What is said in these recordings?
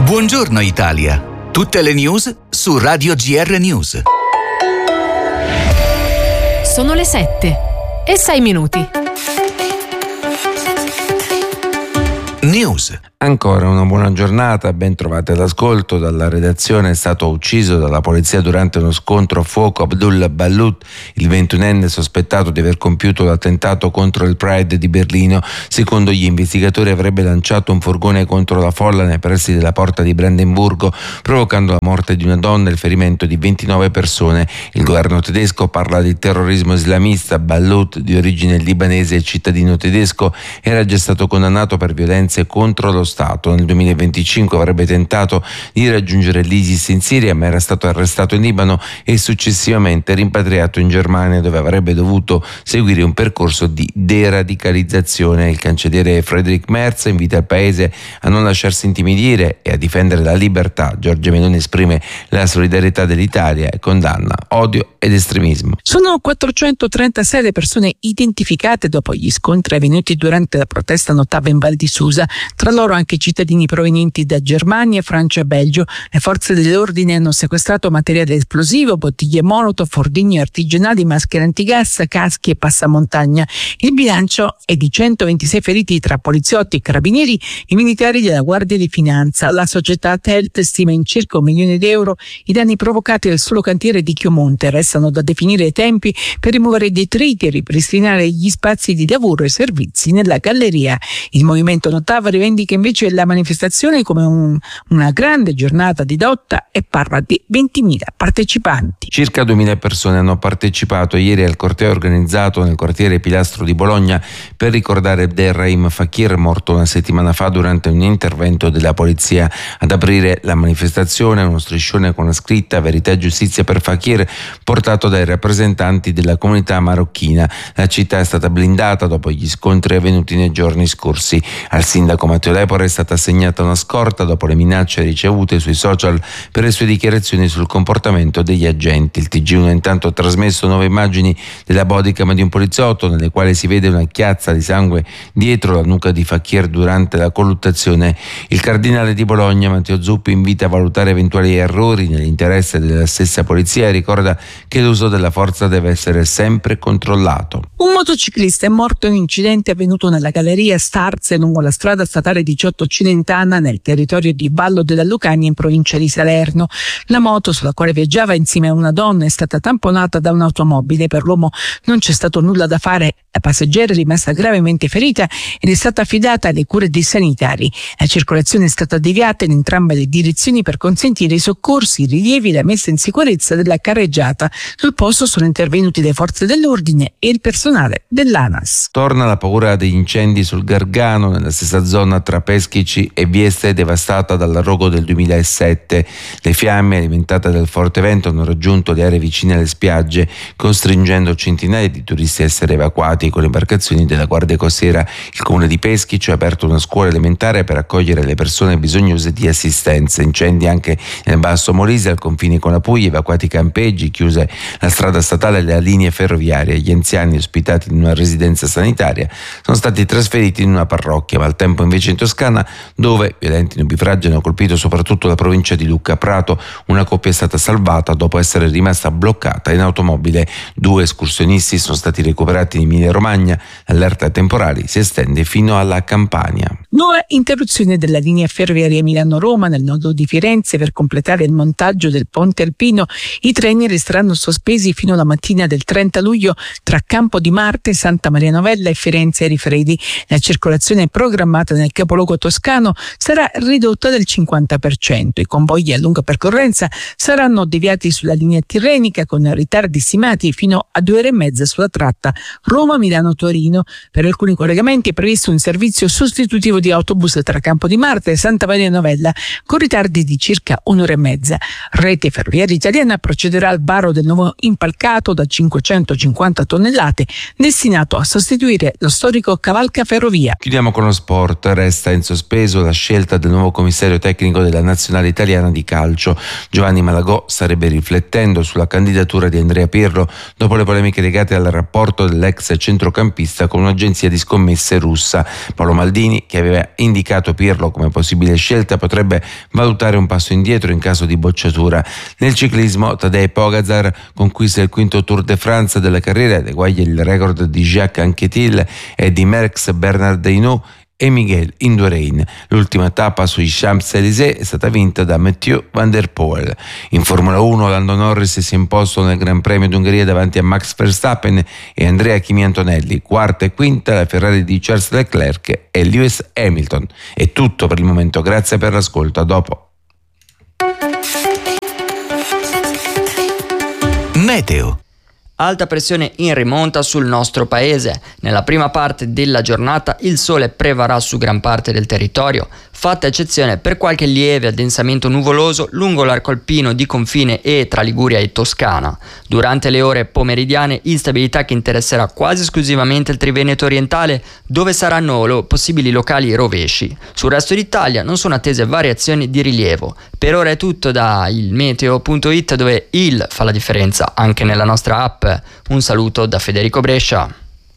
Buongiorno Italia. Tutte le news su Radio GR News. Sono le 7:06. News. Ancora una buona giornata, ben trovate all'ascolto. Dalla redazione: è stato ucciso dalla polizia durante uno scontro a fuoco Abdul Ballout, il 21enne sospettato di aver compiuto l'attentato contro il Pride di Berlino. Secondo gli investigatori avrebbe lanciato un furgone contro la folla nei pressi della porta di Brandenburgo, provocando la morte di una donna e il ferimento di 29 persone. Il governo tedesco parla di terrorismo islamista. Ballout, di origine libanese e cittadino tedesco, era già stato condannato per violenze contro lo Stato. Nel 2025 avrebbe tentato di raggiungere l'ISIS in Siria, ma era stato arrestato in Libano e successivamente rimpatriato in Germania, dove avrebbe dovuto seguire un percorso di deradicalizzazione. Il cancelliere Friedrich Merz invita il paese a non lasciarsi intimidire e a difendere la libertà. Giorgia Meloni esprime la solidarietà dell'Italia e condanna odio ed estremismo. Sono 436 le persone identificate dopo gli scontri avvenuti durante la protesta notava in Val di Susa, tra loro anche cittadini provenienti da Germania, Francia e Belgio. Le forze dell'ordine hanno sequestrato materiale esplosivo, bottiglie molotov, ordigni artigianali, maschere antigas, caschi e passamontagna. Il bilancio è di 126 feriti tra poliziotti e carabinieri e militari della Guardia di Finanza. La società Telt stima in circa €1 milione i danni provocati al solo cantiere di Chiomonte. Restano da definire i tempi per rimuovere i detriti e ripristinare gli spazi di lavoro e servizi nella galleria. Il movimento Notava rivendica invece la manifestazione come una grande giornata di lotta e parla di 20.000 partecipanti. Circa 2.000 persone hanno partecipato ieri al corteo organizzato nel quartiere Pilastro di Bologna per ricordare Abderrahim Fakir, morto una settimana fa durante un intervento della polizia. Ad aprire la manifestazione uno striscione con la scritta "Verità e giustizia per Fakir", portato dai rappresentanti della comunità marocchina. La città è stata blindata dopo gli scontri avvenuti nei giorni scorsi. Al sindaco Matteo Lepore è stata assegnata una scorta dopo le minacce ricevute sui social per le sue dichiarazioni sul comportamento degli agenti. Il TG1 ha intanto trasmesso nuove immagini della bodycam di un poliziotto, nelle quali si vede una chiazza di sangue dietro la nuca di Fakir durante la colluttazione. Il cardinale di Bologna Matteo Zuppi invita a valutare eventuali errori nell'interesse della stessa polizia e ricorda che l'uso della forza deve essere sempre controllato. Un motociclista è morto in un incidente avvenuto nella galleria Starze lungo la strada statale 18 Cilentana nel territorio di Vallo della Lucania in provincia di Salerno. La moto sulla quale viaggiava insieme a una donna è stata tamponata da un'automobile. Per l'uomo non c'è stato nulla da fare. La passeggera è rimasta gravemente ferita ed è stata affidata alle cure dei sanitari. La circolazione è stata deviata in entrambe le direzioni per consentire i soccorsi, i rilievi e la messa in sicurezza della carreggiata. Sul posto sono intervenuti le forze dell'ordine e il personale dell'ANAS. Torna la paura degli incendi sul Gargano, nella stessa zona tra Peschici e Vieste, devastata dall'arogo del 2007. Le fiamme, alimentate dal forte vento, hanno raggiunto le aree vicine alle spiagge, costringendo centinaia di turisti a essere evacuati con le imbarcazioni della Guardia Costiera. Il comune di Peschici ha aperto una scuola elementare per accogliere le persone bisognose di assistenza. Incendi anche nel Basso Molise, al confine con la Puglia, evacuati i campeggi, chiuse la strada statale e le linee ferroviarie. Gli anziani ospitati in una residenza sanitaria sono stati trasferiti in una parrocchia. Maltempo invece in Toscana, dove violenti nubifragi hanno colpito soprattutto la provincia di Lucca. A Prato una coppia è stata salvata dopo essere rimasta bloccata in automobile. 2 escursionisti sono stati recuperati in Emilia Romagna. L'allerta ai temporali si estende fino alla Campania. Nuova interruzione della linea ferroviaria Milano-Roma nel nodo di Firenze per completare il montaggio del ponte alpino. I treni resteranno sospesi fino alla mattina del 30 luglio tra Campo di Marte, Santa Maria Novella e Firenze Rifredi. La circolazione programmata nel capoluogo toscano sarà ridotta del 50%. I convogli a lunga percorrenza saranno deviati sulla linea tirrenica con ritardi stimati fino a 2 ore e mezza sulla tratta Roma-Milano-Torino. Per alcuni collegamenti è previsto un servizio sostitutivo di autobus tra Campo di Marte e Santa Maria Novella con ritardi di circa 1 ora e mezza. Rete Ferroviaria Italiana procederà al varo del nuovo impalcato da 550 tonnellate destinato a sostituire lo storico cavalcaferrovia. Chiudiamo con lo sport. sport resta in sospeso la scelta del nuovo commissario tecnico della nazionale italiana di calcio. Giovanni Malagò starebbe riflettendo sulla candidatura di Andrea Pirlo dopo le polemiche legate al rapporto dell'ex centrocampista con un'agenzia di scommesse russa. Paolo Maldini, che aveva indicato Pirlo come possibile scelta, potrebbe valutare un passo indietro in caso di bocciatura. Nel ciclismo, Tadej Pogačar conquista il quinto Tour de France della carriera ed eguaglia il record di Jacques Anquetil e di Merckx Bernard Hinault e Miguel Indurain. L'ultima tappa sui Champs-Élysées è stata vinta da Mathieu Van der Poel. In Formula 1 Lando Norris si è imposto nel Gran Premio d'Ungheria davanti a Max Verstappen e Andrea Kimi Antonelli. Quarta e quinta la Ferrari di Charles Leclerc e Lewis Hamilton. È tutto per il momento, grazie per l'ascolto, a dopo. Meteo. Alta pressione in rimonta sul nostro paese. Nella prima parte della giornata il sole prevarrà su gran parte del territorio, fatta eccezione per qualche lieve addensamento nuvoloso lungo l'arco alpino di confine e tra Liguria e Toscana. Durante le ore pomeridiane instabilità che interesserà quasi esclusivamente il Triveneto orientale, dove saranno possibili locali rovesci. Sul resto d'Italia non sono attese variazioni di rilievo. Per ora è tutto da ilmeteo.it, dove il fa la differenza anche nella nostra app. Un saluto da Federico Brescia.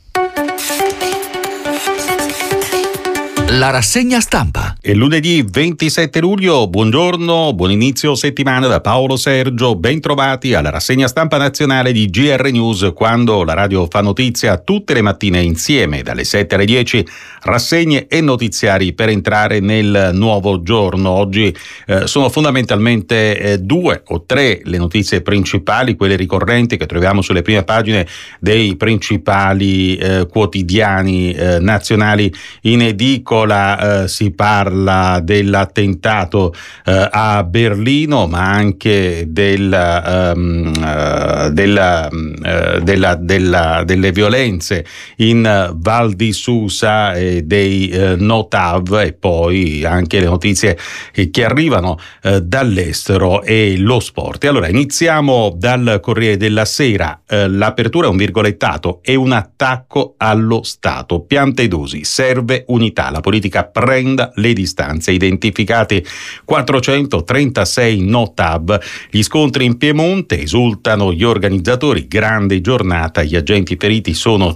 La rassegna stampa. È lunedì 27 luglio, buongiorno, buon inizio settimana da Paolo Sergio, ben trovati alla rassegna stampa nazionale di GR News, quando la radio fa notizia tutte le mattine insieme dalle 7 alle 10, rassegne e notiziari per entrare nel nuovo giorno. Oggi sono fondamentalmente 2 o 3 le notizie principali, quelle ricorrenti che troviamo sulle prime pagine dei principali quotidiani nazionali in edicola. Si parla dell'attentato a Berlino, ma anche delle violenze in Val di Susa e dei Notav, e poi anche le notizie che arrivano dall'estero e lo sport. E allora iniziamo dal Corriere della Sera. L'apertura è un virgolettato: è un attacco allo Stato. Piantedosi, serve unità. La politica prenda le distanze. Identificati 436 Notav. Gli scontri in Piemonte, esultano gli organizzatori. Grande giornata, gli agenti feriti sono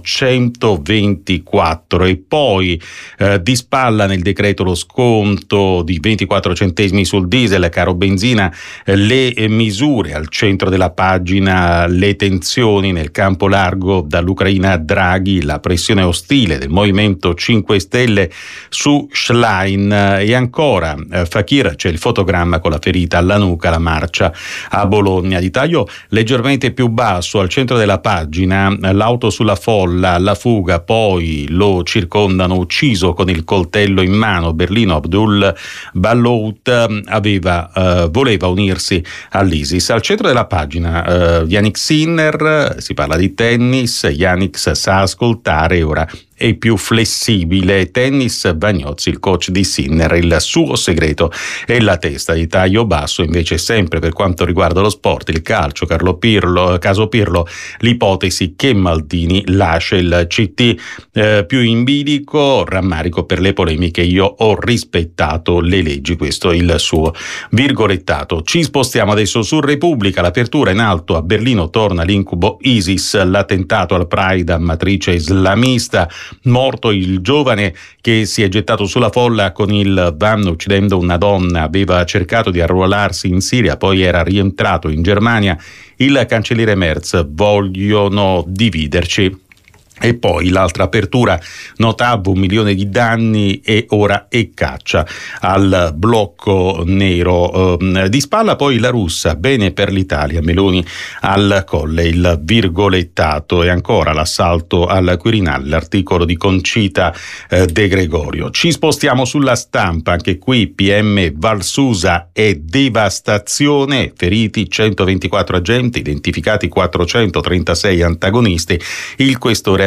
124. E poi di spalla nel decreto lo sconto di 24 centesimi sul diesel, caro benzina, le misure. Al centro della pagina le tensioni nel campo largo dall'Ucraina a Draghi, la pressione ostile del Movimento 5 Stelle su Schlein. E ancora Fakir, c'è il fotogramma con la ferita alla nuca, la marcia a Bologna. Di taglio leggermente più basso al centro della pagina, l'auto sulla folla, la fuga, poi lo circondano, ucciso con il coltello in mano. Berlino, Abdul Ballout voleva unirsi all'ISIS. Al centro della pagina Yannick Sinner, si parla di tennis. Yannick sa ascoltare, ora è più flessibile. Tennis, Vagnozzi, il coach di Sinner, il suo segreto è la testa. Di taglio basso invece, sempre per quanto riguarda lo sport, il calcio, caso Pirlo, l'ipotesi che Maldini lascia il CT più in bilico, rammarico per le polemiche, io ho rispettato le leggi, questo è il suo virgolettato. Ci spostiamo adesso su Repubblica. L'apertura in alto: a Berlino torna l'incubo ISIS, l'attentato al Pride a matrice islamista, morto il giovane che si è gettato sulla folla con il van uccidendo una donna, aveva cercato di arruolarsi in Siria, poi era rientrato in Germania. Il cancelliere Merz: vogliono dividerci. E poi l'altra apertura: Notav, 1 milione di danni e ora è caccia al blocco nero. Di spalla poi la russa: bene per l'Italia, Meloni al Colle, il virgolettato. E ancora l'assalto al Quirinale, l'articolo di Concita De Gregorio. Ci spostiamo sulla Stampa, anche qui PM Valsusa e devastazione, feriti 124 agenti, identificati 436 antagonisti. Il questore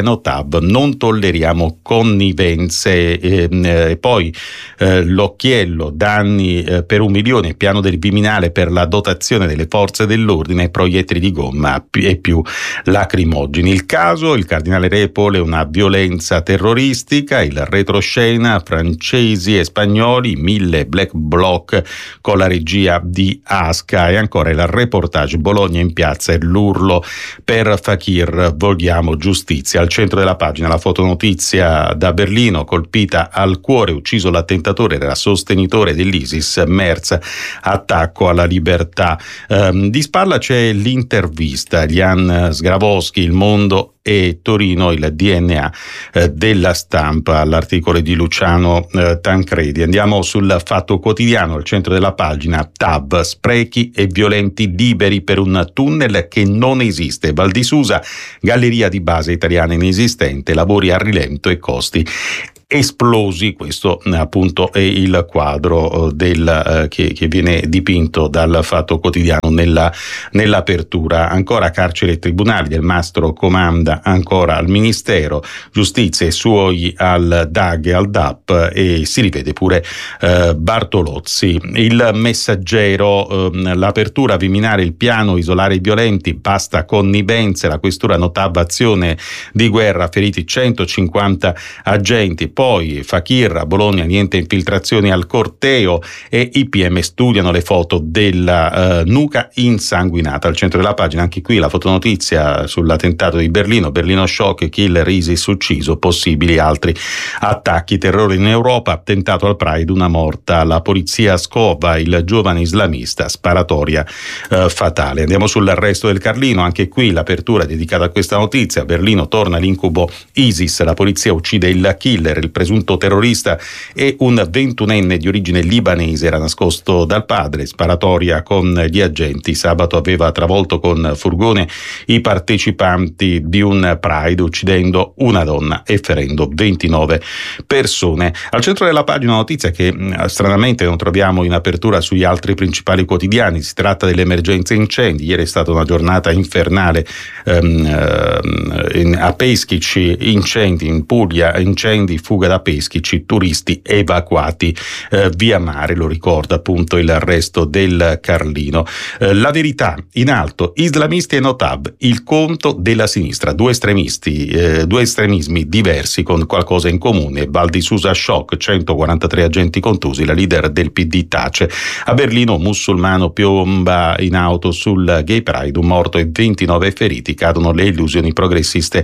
e Notav, non tolleriamo connivenze. E poi l'occhiello, danni per 1 milione, piano del Viminale per la dotazione delle forze dell'ordine, proiettili di gomma e più lacrimogeni. Il caso, il cardinale Repole, una violenza terroristica, il retroscena, francesi e spagnoli, 1000 black bloc con la regia di Asca, e ancora il reportage Bologna in piazza e l'urlo per Fakir, vogliamo giustizia. Al centro della pagina la fotonotizia da Berlino, colpita al cuore, ucciso l'attentatore, era sostenitore dell'ISIS, Merz, attacco alla libertà. Di spalla c'è l'intervista, Jan Sgravoschi, Il Mondo e Torino, il DNA della Stampa, all'articolo di Luciano Tancredi. Andiamo sul Fatto Quotidiano, al centro della pagina, TAV, sprechi e violenti liberi per un tunnel che non esiste. Val di Susa, galleria di base italiana inesistente, lavori a rilento e costi esplosi. Questo appunto è il quadro che viene dipinto dal Fatto Quotidiano nell'apertura. Ancora carcere e tribunali, Del Mastro comanda ancora al Ministero, giustizia e suoi al DAG e al DAP, e si rivede pure Bartolozzi. Il Messaggero, l'apertura, Viminale, il piano, isolare i violenti, basta connivenze, la questura Notav, azione di guerra, feriti 150 agenti. Poi Fakir, a Bologna niente infiltrazioni al corteo, e i PM studiano le foto della nuca insanguinata. Al centro della pagina anche qui la fotonotizia sull'attentato di Berlino shock, killer ISIS ucciso, possibili altri attacchi, terrore in Europa, attentato al Pride, una morta, la polizia scova il giovane islamista, sparatoria fatale. Andiamo sul resto del Carlino, anche qui l'apertura dedicata a questa notizia, Berlino torna l'incubo ISIS, la polizia uccide il killer, il presunto terrorista e un 21enne di origine libanese, era nascosto dal padre, sparatoria con gli agenti, sabato aveva travolto con furgone i partecipanti di un Pride, uccidendo una donna e ferendo 29 persone. Al centro della pagina notizia che stranamente non troviamo in apertura sugli altri principali quotidiani, si tratta dell'emergenza incendi. Ieri è stata una giornata infernale a Peschici, incendi in Puglia, incendi, fuga da Peschici, turisti evacuati via mare, lo ricorda appunto il resto del Carlino. La Verità in alto, islamisti e Notav, il conto della sinistra, due estremismi diversi con qualcosa in comune. Val di Susa shock, 143 agenti contusi, la leader del PD tace. A Berlino un musulmano piomba in auto sul Gay Pride, un morto e 29 feriti, cadono le illusioni progressiste,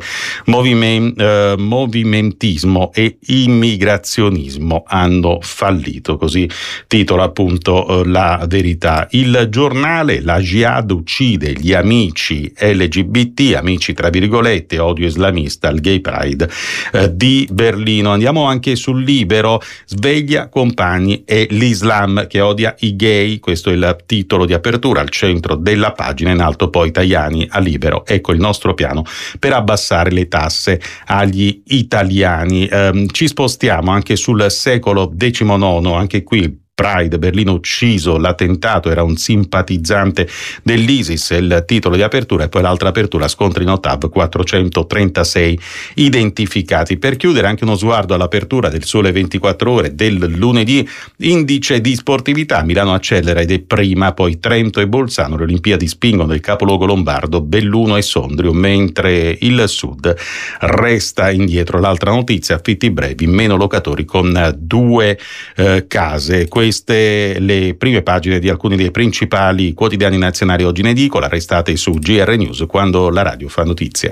movimentismo e immigrazionismo hanno fallito, così titola appunto La Verità. Il Giornale, la Jihad uccide gli amici LGBT, amici tra virgolette, odio islamista al Gay Pride di Berlino. Andiamo anche sul Libero, sveglia compagni e l'Islam che odia i gay, questo è il titolo di apertura, al centro della pagina. In alto poi Tajani a Libero, ecco il nostro piano per abbassare le tasse agli italiani. Ci spostiamo anche sul Secolo XIX, anche qui Pride, Berlino ucciso, l'attentato era un simpatizzante dell'ISIS, il titolo di apertura, e poi l'altra apertura, scontri Notav, 436 identificati. Per chiudere anche uno sguardo all'apertura del Sole 24 Ore del lunedì, indice di sportività, Milano accelera ed è prima, poi Trento e Bolzano, le Olimpiadi spingono il capoluogo lombardo, Belluno e Sondrio, mentre il Sud resta indietro. L'altra notizia, affitti brevi, meno locatori con 2 case. Queste le prime pagine di alcuni dei principali quotidiani nazionali oggi in edicola. Restate su GR News, quando la radio fa notizia.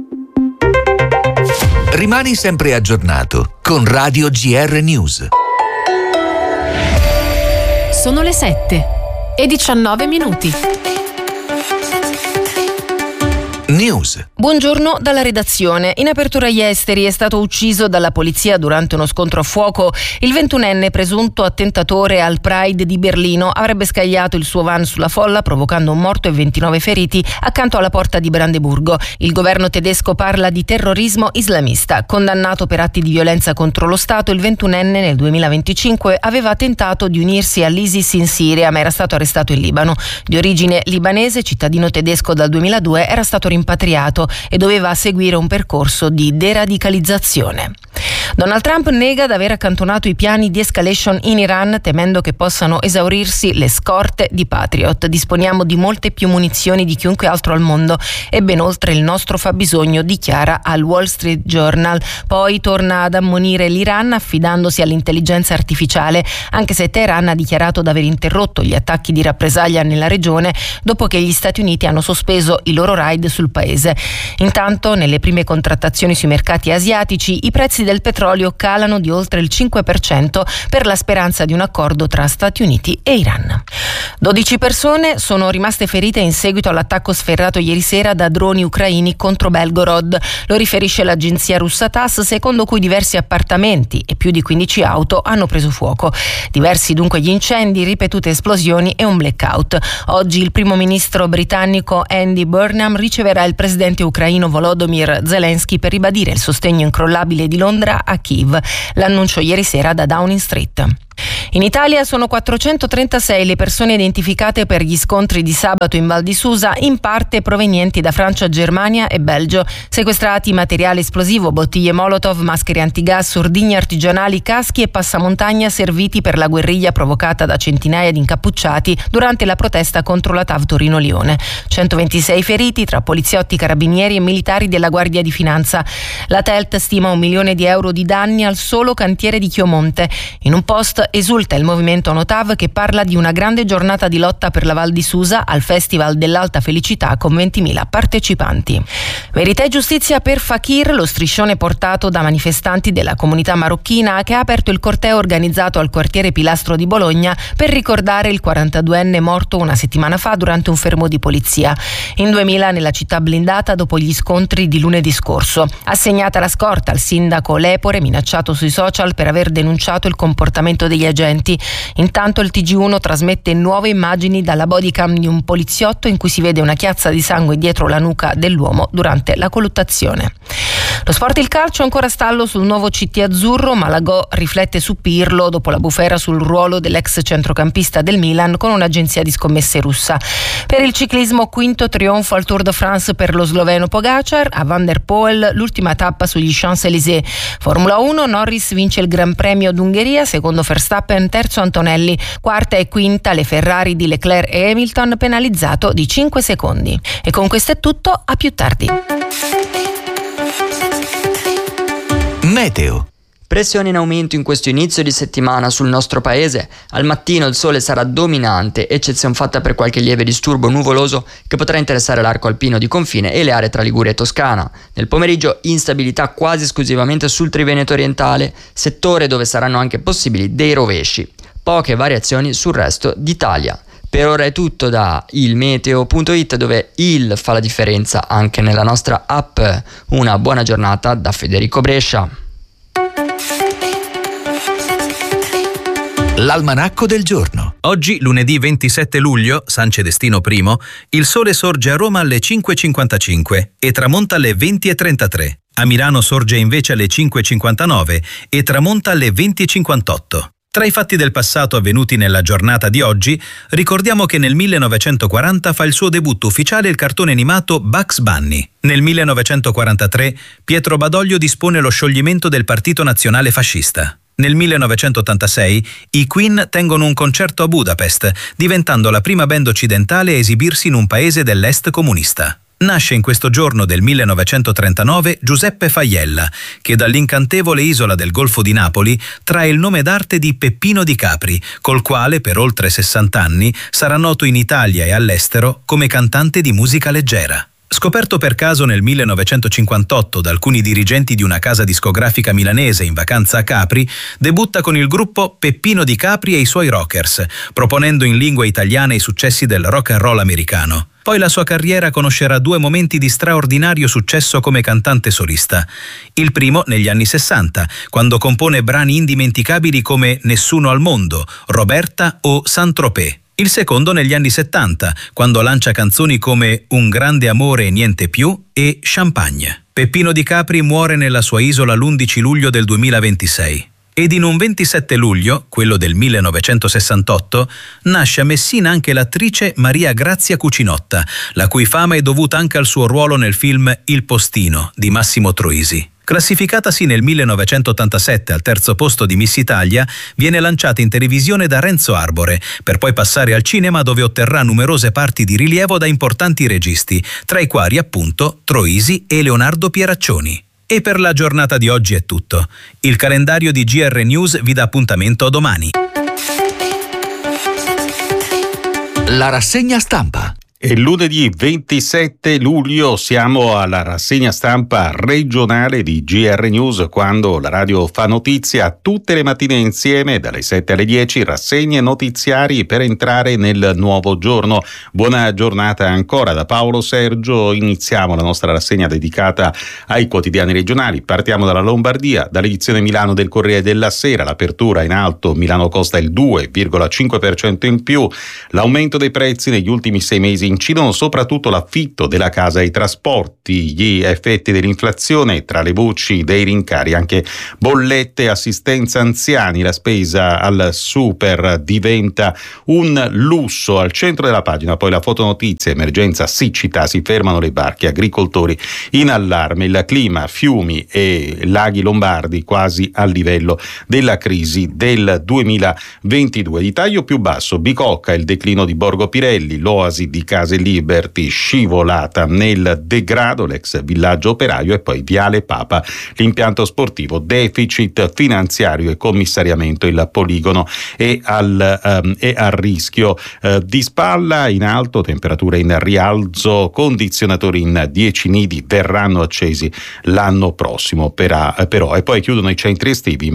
Rimani sempre aggiornato con Radio GR News. Sono le 7:19. News. Buongiorno dalla redazione. In apertura agli esteri è stato ucciso dalla polizia durante uno scontro a fuoco. Il 21enne presunto attentatore al Pride di Berlino avrebbe scagliato il suo van sulla folla, provocando un morto e 29 feriti accanto alla porta di Brandeburgo. Il governo tedesco parla di terrorismo islamista. Condannato per atti di violenza contro lo Stato, il 21enne nel 2025 aveva tentato di unirsi all'ISIS in Siria, ma era stato arrestato in Libano. Di origine libanese, cittadino tedesco dal 2002, era stato rimpatriato rimpatriato e doveva seguire un percorso di deradicalizzazione. Donald Trump nega di aver accantonato i piani di escalation in Iran, temendo che possano esaurirsi le scorte di Patriot. Disponiamo di molte più munizioni di chiunque altro al mondo e ben oltre il nostro fabbisogno, dichiara al Wall Street Journal. Poi torna ad ammonire l'Iran affidandosi all'intelligenza artificiale, anche se Teheran ha dichiarato di aver interrotto gli attacchi di rappresaglia nella regione dopo che gli Stati Uniti hanno sospeso i loro raid sul paese. Intanto, nelle prime contrattazioni sui mercati asiatici, i prezzi del petrolio calano di oltre il 5% per la speranza di un accordo tra Stati Uniti e Iran. 12 persone sono rimaste ferite in seguito all'attacco sferrato ieri sera da droni ucraini contro Belgorod. Lo riferisce l'agenzia russa TASS, secondo cui diversi appartamenti e più di 15 auto hanno preso fuoco. Diversi dunque gli incendi, ripetute esplosioni e un blackout. Oggi il primo ministro britannico Andy Burnham riceverà il presidente ucraino Volodymyr Zelensky per ribadire il sostegno incrollabile di Londra a Kiev. L'annuncio ieri sera da Downing Street. In Italia sono 436 le persone identificate per gli scontri di sabato in Val di Susa, in parte provenienti da Francia, Germania e Belgio. Sequestrati materiale esplosivo, bottiglie Molotov, maschere antigas, ordigni artigianali, caschi e passamontagna serviti per la guerriglia provocata da centinaia di incappucciati durante la protesta contro la TAV Torino-Lione. 126 feriti tra poliziotti, carabinieri e militari della Guardia di Finanza. La Telt stima 1 milione di euro di danni al solo cantiere di Chiomonte. In un post esulta il movimento Notav, che parla di una grande giornata di lotta per la Val di Susa al Festival dell'Alta Felicità con 20.000 partecipanti. Verità e giustizia per Fakir, lo striscione portato da manifestanti della comunità marocchina che ha aperto il corteo organizzato al quartiere Pilastro di Bologna per ricordare il 42enne morto una settimana fa durante un fermo di polizia. In 2000 nella città blindata dopo gli scontri di lunedì scorso. Assegnata la scorta al sindaco Lepore, minacciato sui social per aver denunciato il comportamento degli agenti. Intanto il TG1 trasmette nuove immagini dalla bodycam di un poliziotto in cui si vede una chiazza di sangue dietro la nuca dell'uomo durante la colluttazione. Lo sport e il calcio ancora stallo sul nuovo CT azzurro. Malagò riflette su Pirlo dopo la bufera sul ruolo dell'ex centrocampista del Milan con un'agenzia di scommesse russa. Per il ciclismo, quinto trionfo al Tour de France per lo sloveno Pogacar. A Van der Poel l'ultima tappa sugli Champs-Élysées. Formula 1, Norris vince il Gran Premio d'Ungheria, secondo Verstappen, terzo Antonelli, quarta e quinta le Ferrari di Leclerc e Hamilton, penalizzato di 5 secondi. E con questo è tutto, a più tardi. Meteo. Pressione in aumento in questo inizio di settimana sul nostro paese. Al mattino il sole sarà dominante, eccezione fatta per qualche lieve disturbo nuvoloso che potrà interessare l'arco alpino di confine e le aree tra Liguria e Toscana. Nel pomeriggio instabilità quasi esclusivamente sul Triveneto orientale, settore dove saranno anche possibili dei rovesci. Poche variazioni sul resto d'Italia. Per ora è tutto da ilmeteo.it, dove il fa la differenza anche nella nostra app. Una buona giornata da Federico Brescia. L'almanacco del giorno. Oggi, lunedì 27 luglio, San Celestino I, il sole sorge a Roma alle 5.55 e tramonta alle 20.33. A Milano sorge invece alle 5.59 e tramonta alle 20.58. Tra i fatti del passato avvenuti nella giornata di oggi, ricordiamo che nel 1940 fa il suo debutto ufficiale il cartone animato Bugs Bunny. Nel 1943 Pietro Badoglio dispone lo scioglimento del Partito Nazionale Fascista. Nel 1986 i Queen tengono un concerto a Budapest, diventando la prima band occidentale a esibirsi in un paese dell'est comunista. Nasce in questo giorno del 1939 Giuseppe Faiella, che dall'incantevole isola del Golfo di Napoli trae il nome d'arte di Peppino di Capri, col quale per oltre 60 anni sarà noto in Italia e all'estero come cantante di musica leggera. Scoperto per caso nel 1958 da alcuni dirigenti di una casa discografica milanese in vacanza a Capri, debutta con il gruppo Peppino di Capri e i suoi Rockers, proponendo in lingua italiana i successi del rock and roll americano. Poi la sua carriera conoscerà 2 momenti di straordinario successo come cantante solista. Il primo negli anni 60, quando compone brani indimenticabili come Nessuno al mondo, Roberta o Saint-Tropez. Il secondo negli anni 70, quando lancia canzoni come Un grande amore e niente più e Champagne. Peppino di Capri muore nella sua isola l'11 luglio del 2026. Ed in un 27 luglio, quello del 1968, nasce a Messina anche l'attrice Maria Grazia Cucinotta, la cui fama è dovuta anche al suo ruolo nel film Il postino di Massimo Troisi. Classificatasi nel 1987 al terzo posto di Miss Italia, viene lanciata in televisione da Renzo Arbore, per poi passare al cinema dove otterrà numerose parti di rilievo da importanti registi, tra i quali appunto Troisi e Leonardo Pieraccioni. E per la giornata di oggi è tutto. Il calendario di GR News vi dà appuntamento a domani. La rassegna stampa. E lunedì 27 luglio siamo alla rassegna stampa regionale di GR News, quando la radio fa notizia tutte le mattine insieme dalle 7 alle 10, rassegne notiziari per entrare nel nuovo giorno. Buona giornata ancora da Paolo Sergio. Iniziamo la nostra rassegna dedicata ai quotidiani regionali. Partiamo dalla Lombardia, dall'edizione Milano del Corriere della Sera. L'apertura in alto, Milano costa il 2,5% in più. L'aumento dei prezzi negli ultimi 6 mesi incidono soprattutto l'affitto della casa e i trasporti, gli effetti dell'inflazione, tra le voci dei rincari anche bollette, assistenza anziani, la spesa al super diventa un lusso. Al centro della pagina poi la fotonotizia, emergenza siccità, si fermano le barche, agricoltori in allarme, il clima, fiumi e laghi lombardi quasi al livello della crisi del 2022. Di taglio più basso, Bicocca, il declino di Borgo Pirelli, l'oasi di Case Liberty scivolata nel degrado, l'ex villaggio operaio, e poi Viale Papa, l'impianto sportivo, deficit finanziario e commissariamento, il poligono è al rischio di spalla. In alto, temperature in rialzo, condizionatori in 10 nidi verranno accesi l'anno prossimo però. E poi chiudono i centri estivi,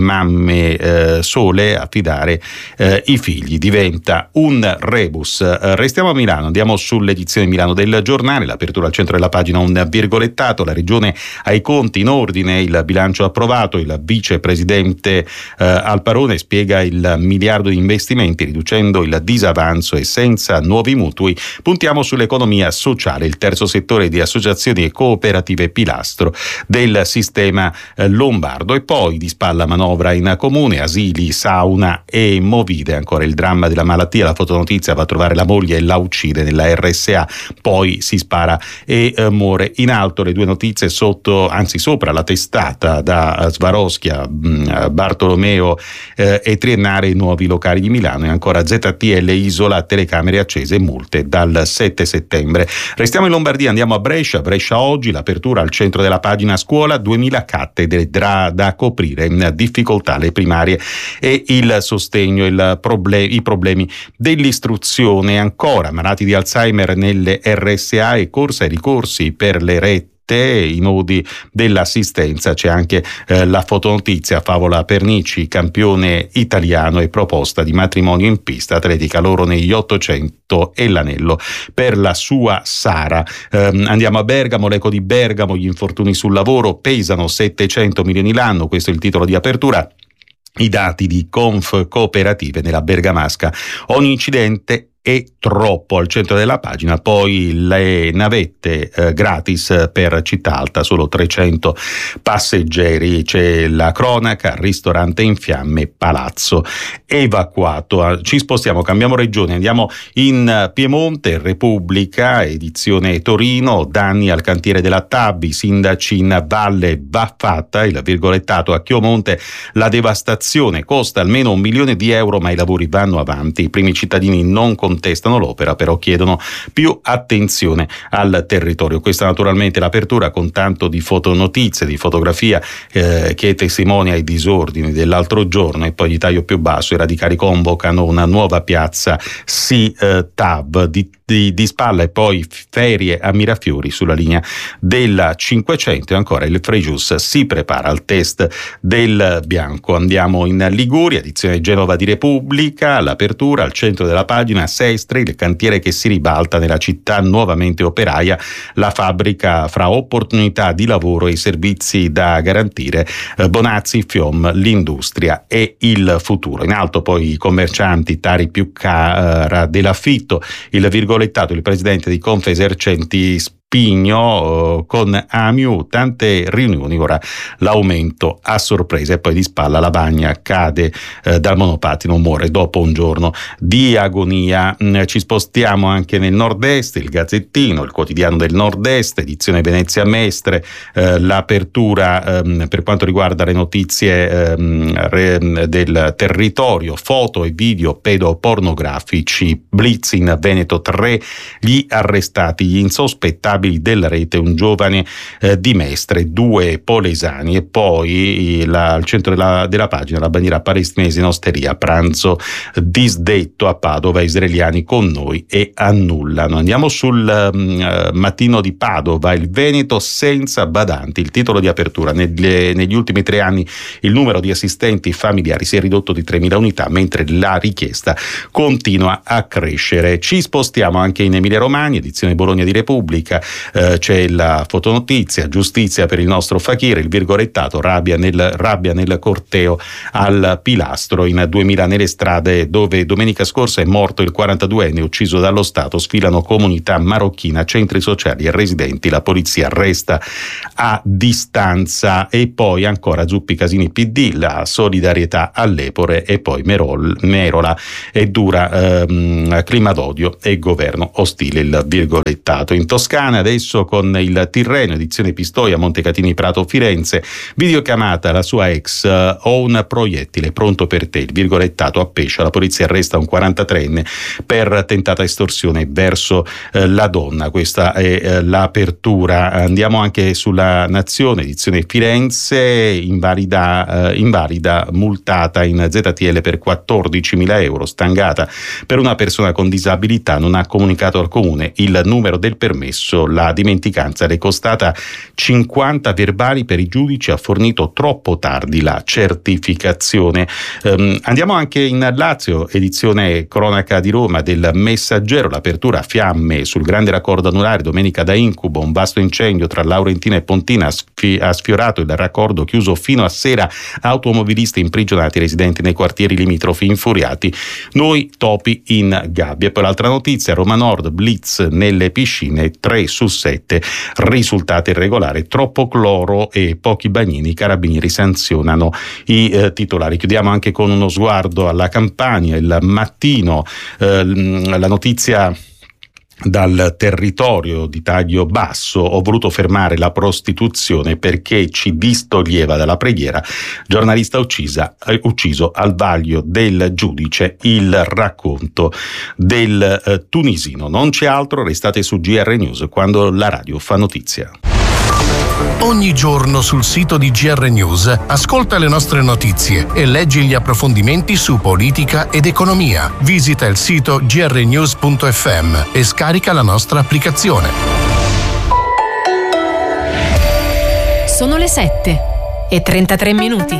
mamme sole, affidare i figli diventa un rebus. Restiamo a Milano, andiamo sull'edizione Milano del Giornale, l'apertura al centro della pagina un virgolettato, la regione ai conti in ordine, il bilancio approvato, il vicepresidente Alparone spiega il miliardo di investimenti riducendo il disavanzo e senza nuovi mutui. Puntiamo sull'economia sociale, il terzo settore di associazioni e cooperative pilastro del sistema lombardo. E poi di spalla manovra in comune, asili, sauna e movide. Ancora il dramma della malattia, la fotonotizia va a trovare la moglie e la uccide nella RSA, poi si spara e muore. In alto le due notizie sopra la testata, da Svaroskia, Bartolomeo e Triennare, i nuovi locali di Milano, e ancora ZTL Isola, telecamere accese, multe dal 7 settembre. Restiamo in Lombardia, andiamo a Brescia oggi, l'apertura al centro della pagina scuola, 2000 cattedre da coprire, in difficoltà le primarie e il sostegno, i problemi dell'istruzione. Ancora malati di Alzheimer nelle RSA e corsa ai ricorsi per le rette, i nodi dell'assistenza. C'è anche la fotonotizia, Favola Pernici, campione italiano e proposta di matrimonio in pista atletica, loro negli 800 e l'anello per la sua Sara. Andiamo a Bergamo, l'eco di Bergamo, gli infortuni sul lavoro pesano 700 milioni l'anno, questo è il titolo di apertura. I dati di Conf Cooperative nella bergamasca, ogni incidente è troppo. Al centro della pagina poi le navette gratis per Città Alta, solo 300 passeggeri. C'è la cronaca, ristorante in fiamme, palazzo evacuato. Ci spostiamo, cambiamo regione, andiamo in Piemonte, Repubblica, edizione Torino, danni al cantiere della TAB, i sindaci in valle, va fatta, il virgolettato a Chiomonte, la devastazione costa almeno €1 milione, ma i lavori vanno avanti, i primi cittadini non contestano l'opera, però chiedono più attenzione al territorio. Questa naturalmente l'apertura con tanto di fotonotizie, di fotografia che testimonia i disordini dell'altro giorno. E poi di taglio più basso, i radicali convocano una nuova piazza TAB di spalla, e poi ferie a Mirafiori sulla linea della 500. E ancora il Frejus si prepara al test del bianco. Andiamo in Liguria, edizione Genova di Repubblica, l'apertura al centro della pagina, Sestri, il cantiere che si ribalta nella città nuovamente operaia, la fabbrica fra opportunità di lavoro e i servizi da garantire, Bonazzi, FIOM, l'industria e il futuro. In alto poi i commercianti, Tari più cara dell'affitto, il virgolettato, il presidente di Confesercenti Pigno con Amiu, tante riunioni, ora l'aumento a sorpresa, e poi di spalla Lavagna cade dal monopattino, muore dopo un giorno di agonia. Ci spostiamo anche nel nord-est, il Gazzettino, il quotidiano del nord-est, edizione Venezia Mestre, l'apertura per quanto riguarda le notizie del territorio, foto e video pedopornografici, blitz in Veneto, 3 gli arrestati, gli insospettabili della rete, un giovane di Mestre, 2 polesani, e poi al centro della pagina la bandiera palestinese in osteria, pranzo disdetto a Padova, israeliani con noi e annullano. Andiamo sul Mattino di Padova, il Veneto senza badanti, il titolo di apertura. Negli ultimi 3 anni il numero di assistenti familiari si è ridotto di 3.000 unità, mentre la richiesta continua a crescere. Ci spostiamo anche in Emilia Romagna, edizione Bologna di Repubblica, c'è la fotonotizia, giustizia per il nostro Fakir, il virgolettato, rabbia nel corteo al Pilastro. In 2000 nelle strade dove domenica scorsa è morto il 42enne ucciso dallo Stato sfilano comunità marocchina, centri sociali e residenti, la polizia resta a distanza. E poi ancora Zuppi Casini PD, la solidarietà all'Epore, e poi Merola e dura clima d'odio e governo ostile, il virgolettato. In Toscana adesso con il Tirreno, edizione Pistoia, Montecatini Prato Firenze, videochiamata la sua ex, ho un proiettile pronto per te, il virgolettato a Pescia, la polizia arresta un 43enne per tentata estorsione verso la donna. Questa è l'apertura. Andiamo anche sulla Nazione, edizione Firenze, invalida multata in ZTL per 14.000 euro, stangata per una persona con disabilità, non ha comunicato al comune il numero del permesso, la dimenticanza le è costata 50 verbali per i giudici, ha fornito troppo tardi la certificazione. Andiamo anche in Lazio, edizione cronaca di Roma del Messaggero, l'apertura fiamme sul grande raccordo anulare, domenica da incubo, un vasto incendio tra Laurentina e Pontina ha sfiorato il raccordo chiuso fino a sera, automobilisti imprigionati, residenti nei quartieri limitrofi infuriati, noi topi in gabbia. E poi l'altra notizia, Roma Nord, blitz nelle piscine, 3 su 7 risultati irregolari, troppo cloro e pochi bagnini, i carabinieri sanzionano i titolari. Chiudiamo anche con uno sguardo alla Campania, il Mattino, la notizia dal territorio di taglio basso, ho voluto fermare la prostituzione perché ci distoglieva dalla preghiera, giornalista ucciso al vaglio del giudice, il racconto del tunisino. Non c'è altro, restate su GR News quando la radio fa notizia. Ogni giorno sul sito di GR News ascolta le nostre notizie e leggi gli approfondimenti su politica ed economia. Visita il sito grnews.fm e scarica la nostra applicazione. Sono le 7:33.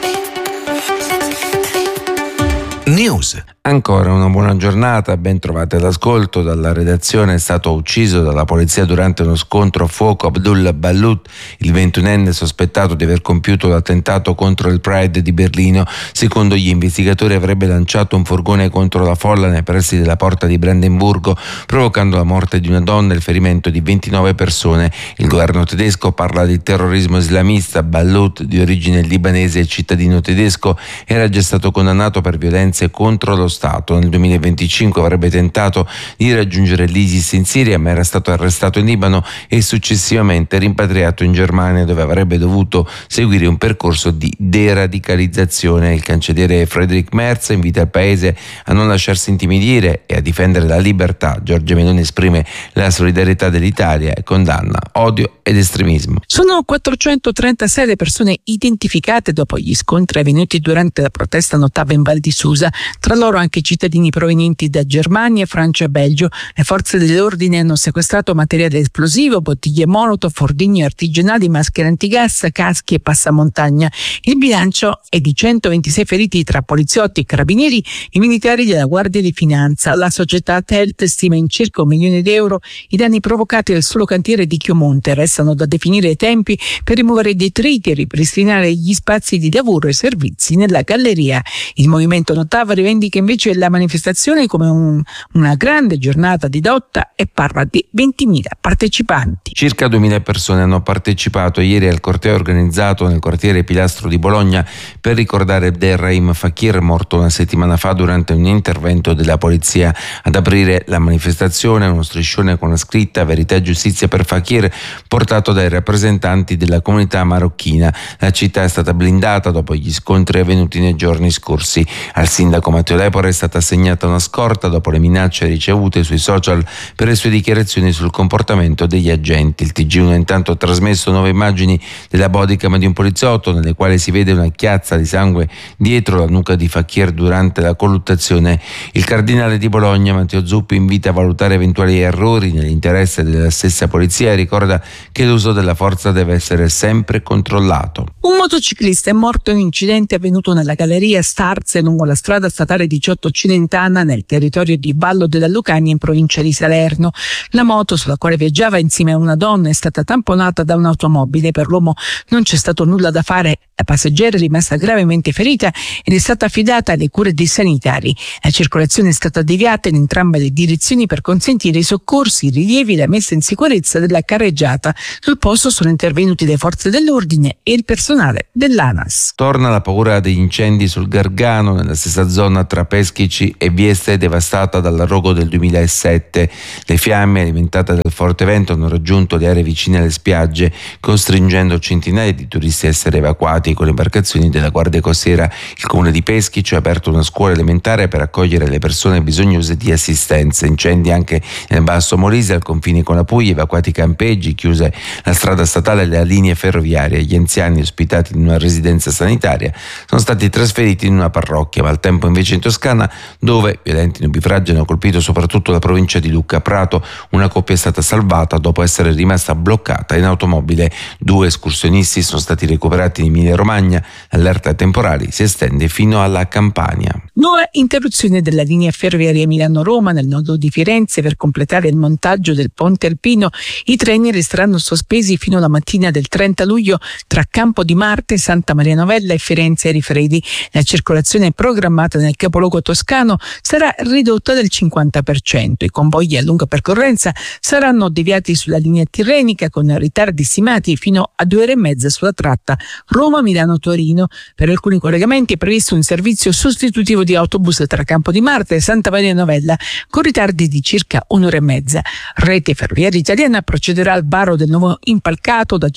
News. Ancora una buona giornata, ben trovate all'ascolto. Dalla redazione: è stato ucciso dalla polizia durante uno scontro a fuoco Abdul Balut, il 21enne sospettato di aver compiuto l'attentato contro il Pride di Berlino. Secondo gli investigatori avrebbe lanciato un furgone contro la folla nei pressi della porta di Brandenburgo, provocando la morte di una donna e il ferimento di 29 persone. Il governo tedesco parla di terrorismo islamista. Balut, di origine libanese e cittadino tedesco, era già stato condannato per violenze contro lo Stato. Nel 2025 avrebbe tentato di raggiungere l'ISIS in Siria, ma era stato arrestato in Libano e successivamente rimpatriato in Germania, dove avrebbe dovuto seguire un percorso di deradicalizzazione. Il cancelliere Friedrich Merz invita il paese a non lasciarsi intimidire e a difendere la libertà. Giorgia Meloni esprime la solidarietà dell'Italia e condanna odio ed estremismo. Sono 436 le persone identificate dopo gli scontri avvenuti durante la protesta notava in Val di Susa, tra loro anche cittadini provenienti da Germania, Francia e Belgio. Le forze dell'ordine hanno sequestrato materiale esplosivo, bottiglie molotov, ordigni artigianali, maschere antigas, caschi e passamontagna. Il bilancio è di 126 feriti tra poliziotti e carabinieri e militari della Guardia di Finanza. La società Telt stima in circa €1 milione i danni provocati al solo cantiere di Chiomonte. Restano da definire i tempi per rimuovere i detriti e ripristinare gli spazi di lavoro e servizi nella galleria. Il movimento Notav rivendica invece invece la manifestazione come una grande giornata di lotta e parla di 20.000 partecipanti. Circa 2.000 persone hanno partecipato ieri al corteo organizzato nel quartiere Pilastro di Bologna per ricordare Abdelrahim Fakir, morto una settimana fa durante un intervento della polizia. Ad aprire la manifestazione uno striscione con la scritta "Verità e giustizia per Fakir", portato dai rappresentanti della comunità marocchina. La città è stata blindata dopo gli scontri avvenuti nei giorni scorsi. Al sindaco Matteo Lepore è stata assegnata una scorta dopo le minacce ricevute sui social per le sue dichiarazioni sul comportamento degli agenti. Il TG1 ha intanto trasmesso nuove immagini della bodycam di un poliziotto nelle quali si vede una chiazza di sangue dietro la nuca di Fakir durante la colluttazione. Il cardinale di Bologna Matteo Zuppi invita a valutare eventuali errori nell'interesse della stessa polizia e ricorda che l'uso della forza deve essere sempre controllato. Un motociclista è morto in un incidente avvenuto nella galleria Starze lungo la strada statale 18 Cilentana nel territorio di Vallo della Lucania in provincia di Salerno. La moto sulla quale viaggiava insieme a una donna è stata tamponata da un'automobile. Per l'uomo non c'è stato nulla da fare. La passeggera è rimasta gravemente ferita ed è stata affidata alle cure dei sanitari. La circolazione è stata deviata in entrambe le direzioni per consentire i soccorsi, i rilievi e la messa in sicurezza della carreggiata. Sul posto sono intervenuti le forze dell'ordine e il personale dell'ANAS. Torna la paura degli incendi sul Gargano, nella stessa zona tra Peschici e Vieste, devastata dall'arogo del 2007. Le fiamme, alimentate dal forte vento, hanno raggiunto le aree vicine alle spiagge, costringendo centinaia di turisti a essere evacuati con le imbarcazioni della Guardia Costiera. Il comune di Peschici ha aperto una scuola elementare per accogliere le persone bisognose di assistenza. Incendi anche nel Basso Molise, al confine con la Puglia, evacuati i campeggi, chiuse la strada statale e le linee ferroviarie. Gli anziani ospitati in una residenza sanitaria sono stati trasferiti in una parrocchia. Maltempo invece in Toscana, dove violenti nubifragi hanno colpito soprattutto la provincia di Lucca. A Prato una coppia è stata salvata dopo essere rimasta bloccata in automobile. 2 escursionisti sono stati recuperati in Emilia Romagna. L'allerta ai temporali si estende fino alla Campania. Nuova interruzione della linea ferroviaria Milano-Roma nel nodo di Firenze per completare il montaggio del ponte alpino. I treni resteranno sospesi fino alla mattina del 30 luglio tra Campo di Marte, Santa Maria Novella e Firenze Rifredi. La circolazione programmata nel capoluogo toscano sarà ridotta del 50%. I convogli a lunga percorrenza saranno deviati sulla linea tirrenica con ritardi stimati fino a 2 ore e mezza sulla tratta Roma-Milano-Torino. Per alcuni collegamenti è previsto un servizio sostitutivo di autobus tra Campo di Marte e Santa Maria Novella con ritardi di circa 1 ora e mezza. Rete Ferroviaria Italiana procederà al varo del nuovo impalcato da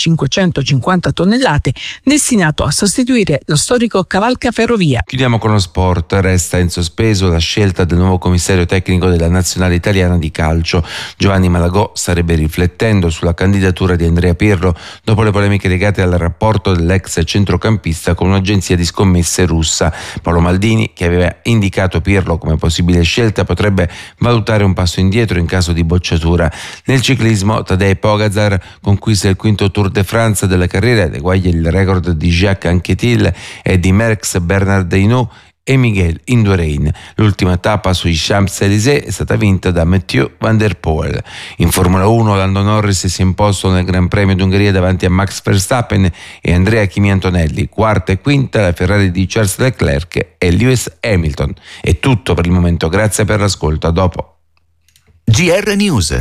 550 tonnellate destinato a sostituire lo storico Cavalca Ferrovia. Chiudiamo con lo sport. Resta in sospeso la scelta del nuovo commissario tecnico della nazionale italiana di calcio. Giovanni Malagò starebbe riflettendo sulla candidatura di Andrea Pirlo dopo le polemiche legate al rapporto dell'ex centrocampista con un'agenzia di scommesse russa. Paolo Maldini, che aveva indicato Pirlo come possibile scelta, potrebbe valutare un passo indietro in caso di bocciatura. Nel ciclismo Tadej Pogačar conquista il 5° Tour de France della carriera ed eguaglia il record di Jacques Anquetil e di Merckx Bernard Hinault e Miguel Indurain. L'ultima tappa sui Champs-Élysées è stata vinta da Mathieu Van der Poel. In Formula 1 Lando Norris si è imposto nel Gran Premio d'Ungheria davanti a Max Verstappen e Andrea Kimi Antonelli. Quarta e quinta la Ferrari di Charles Leclerc e Lewis Hamilton. È tutto per il momento, grazie per l'ascolto, a dopo. GR News.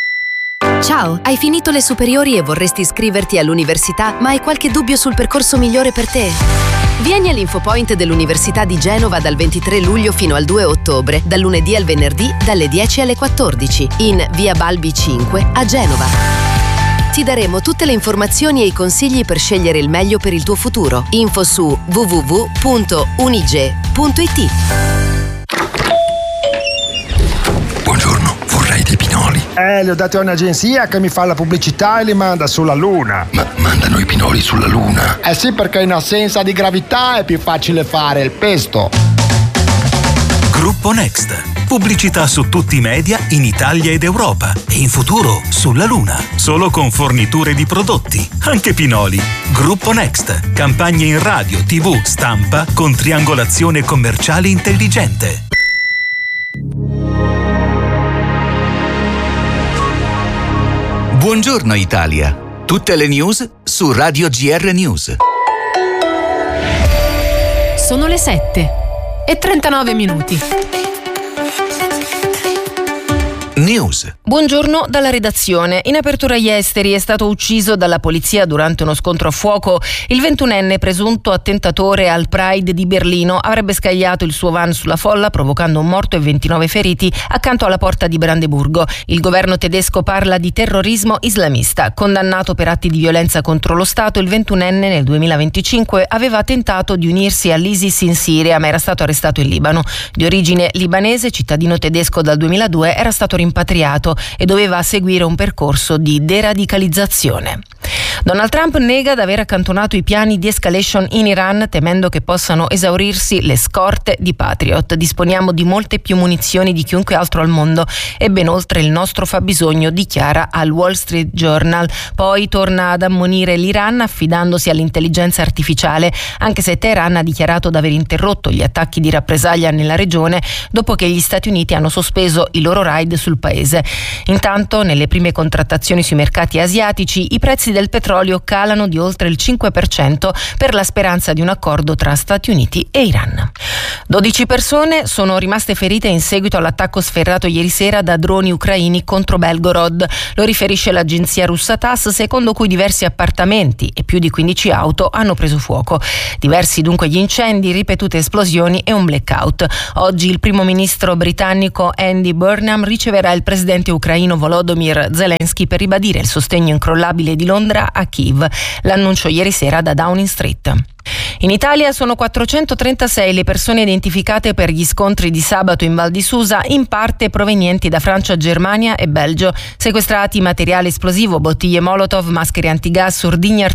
Ciao, hai finito le superiori e vorresti iscriverti all'università, ma hai qualche dubbio sul percorso migliore per te? Vieni all'Infopoint dell'Università di Genova dal 23 luglio fino al 2 ottobre, dal lunedì al venerdì, dalle 10 alle 14, in via Balbi 5 a Genova. Ti daremo tutte le informazioni e i consigli per scegliere il meglio per il tuo futuro. Info su www.unige.it. Buongiorno, vorrei dei pinoli. Li ho dati a un'agenzia che mi fa la pubblicità e li manda sulla Luna. Ma mandano i pinoli sulla Luna? Eh sì, perché in assenza di gravità è più facile fare il pesto. Gruppo Next. Pubblicità su tutti i media in Italia ed Europa e in futuro sulla Luna. Solo con forniture di prodotti, anche pinoli. Gruppo Next. Campagne in radio, TV, stampa con triangolazione commerciale intelligente. Buongiorno Italia. Tutte le news su Radio GR News. Sono le 7 e 39 minuti. News. Buongiorno dalla redazione. In apertura agli esteri è stato ucciso dalla polizia durante uno scontro a fuoco. Il 21enne presunto attentatore al Pride di Berlino avrebbe scagliato il suo van sulla folla provocando un morto e 29 feriti accanto alla porta di Brandeburgo. Il governo tedesco parla di terrorismo islamista. Condannato per atti di violenza contro lo Stato, il 21enne nel 2025 aveva tentato di unirsi all'ISIS in Siria ma era stato arrestato in Libano. Di origine libanese, cittadino tedesco dal 2002, era stato rimpatriato e doveva seguire un percorso di deradicalizzazione. Donald Trump nega di aver accantonato i piani di escalation in Iran temendo che possano esaurirsi le scorte di Patriot. Disponiamo di molte più munizioni di chiunque altro al mondo e ben oltre il nostro fabbisogno, dichiara al Wall Street Journal. Poi torna ad ammonire l'Iran affidandosi all'intelligenza artificiale, anche se Teheran ha dichiarato di aver interrotto gli attacchi di rappresaglia nella regione dopo che gli Stati Uniti hanno sospeso i loro raid sul paese. Intanto, nelle prime contrattazioni sui mercati asiatici, i prezzi del petrolio calano di oltre il 5% per la speranza di un accordo tra Stati Uniti e Iran. 12 persone sono rimaste ferite in seguito all'attacco sferrato ieri sera da droni ucraini contro Belgorod. Lo riferisce l'agenzia russa TASS, secondo cui diversi appartamenti e più di 15 auto hanno preso fuoco. Diversi dunque gli incendi, ripetute esplosioni e un blackout. Oggi il primo ministro britannico Andy Burnham riceverà il presidente ucraino Volodymyr Zelensky per ribadire il sostegno incrollabile di Londra a Kiev. L'annuncio ieri sera da Downing Street. In Italia sono 436 le persone identificate per gli scontri di sabato in Val di Susa, in parte provenienti da Francia, Germania e Belgio. Sequestrati materiale esplosivo, bottiglie Molotov, maschere antigas, ordigni